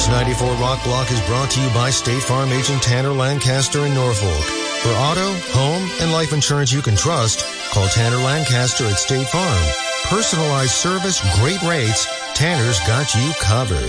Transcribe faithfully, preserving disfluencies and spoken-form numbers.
This ninety-four Rock Block is brought to you by State Farm agent Tanner Lancaster in Norfolk. For auto, home, and life insurance you can trust, call Tanner Lancaster at State Farm. Personalized service, great rates. Tanner's got you covered.